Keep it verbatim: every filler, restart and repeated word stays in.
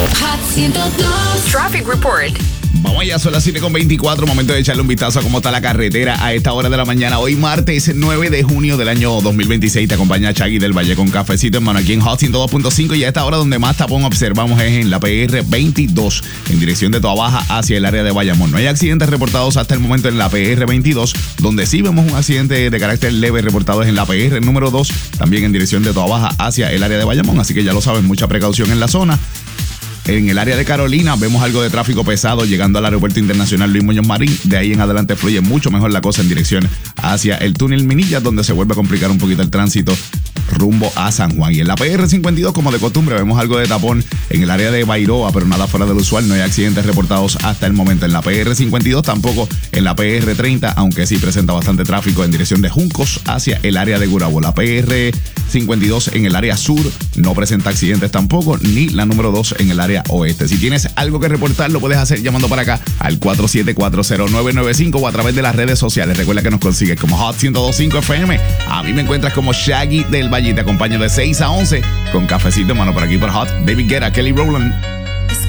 Hot ciento dos. Traffic Report. Vamos allá, son las siete con veinticuatro, momento de echarle un vistazo a cómo está la carretera a esta hora de la mañana. Hoy martes nueve de junio del año dos mil veintiséis, te acompaña Chagui del Valle con cafecito en mano aquí en Hot ciento dos punto cinco, y a esta hora donde más tapón observamos es en la P R veintidós, en dirección de Toa Baja hacia el área de Bayamón. No hay accidentes reportados hasta el momento en la P R veintidós, donde sí vemos un accidente de carácter leve reportado es en la P R número dos, también en dirección de Toa Baja hacia el área de Bayamón, así que ya lo saben, mucha precaución en la zona. En el área de Carolina vemos algo de tráfico pesado llegando al aeropuerto internacional Luis Muñoz Marín. De ahí en adelante fluye mucho mejor la cosa en dirección hacia el túnel Minillas, donde se vuelve a complicar un poquito el tránsito rumbo a San Juan. Y en la P R cincuenta y dos, como de costumbre, vemos algo de tapón en el área de Bairoa, pero nada fuera del usual. No hay accidentes reportados hasta el momento en la P R cincuenta y dos, tampoco en la P R treinta, aunque sí presenta bastante tráfico en dirección de Juncos hacia el área de Gurabo. La P R cincuenta y dos en el área sur no presenta accidentes tampoco, ni la número dos en el área oeste. Si tienes algo que reportar, lo puedes hacer llamando para acá al cuatro siete cuatro cero nueve nueve cinco o a través de las redes sociales. Recuerda que nos consigues como Hot ciento dos punto cinco F M. A mí me encuentras como Shaggy del Valle. Te acompaño de seis a once con cafecito en mano por aquí por Hot. David Guetta, Kelly Rowland.